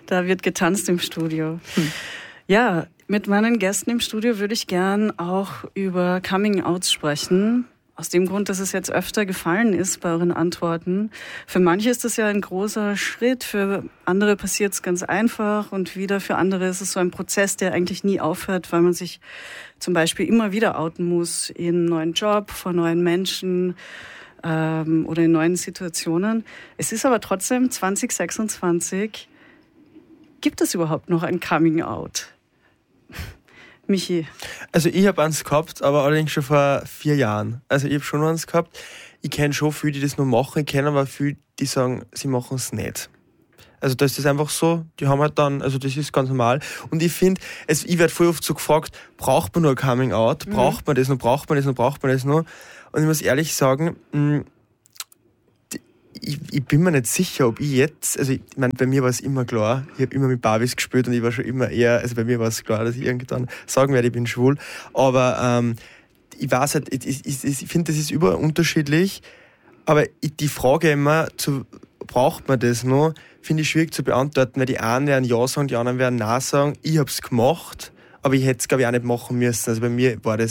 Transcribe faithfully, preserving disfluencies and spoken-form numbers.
Da wird getanzt im Studio. Hm. Ja, mit meinen Gästen im Studio würde ich gern auch über Coming-Outs sprechen. Aus dem Grund, dass es jetzt öfter gefallen ist bei euren Antworten. Für manche ist das ja ein großer Schritt, für andere passiert es ganz einfach und wieder für andere ist es so ein Prozess, der eigentlich nie aufhört, weil man sich zum Beispiel immer wieder outen muss in einem neuen Job, vor neuen Menschen ähm, oder in neuen Situationen. Es ist aber trotzdem zwanzig sechsundzwanzig. Gibt es überhaupt noch ein Coming-Out? Michi? Also ich habe eins gehabt, aber allerdings schon vor vier Jahren. Also ich habe schon eins gehabt. Ich kenne schon viele, die das noch machen. Ich kenne aber viele, die sagen, sie machen es nicht. Also da ist das einfach so. Die haben halt dann, also das ist ganz normal. Und ich finde, ich werde voll oft so gefragt, braucht man nur ein Coming Out? Mhm. Braucht man das noch? Braucht man das noch? Braucht man das noch? Und ich muss ehrlich sagen, mh, Ich, ich bin mir nicht sicher, ob ich jetzt, also ich meine, bei mir war es immer klar, ich habe immer mit Barbies gespielt und ich war schon immer eher, also bei mir war es klar, dass ich irgendwann sagen werde, ich bin schwul, aber ähm, ich weiß halt, ich, ich, ich, ich finde, das ist überall unterschiedlich, aber ich, die Frage immer, zu, braucht man das noch, finde ich schwierig zu beantworten, weil die einen werden Ja sagen, die anderen werden Nein sagen. Ich habe es gemacht, aber ich hätte es, glaube ich, auch nicht machen müssen. Also bei mir war das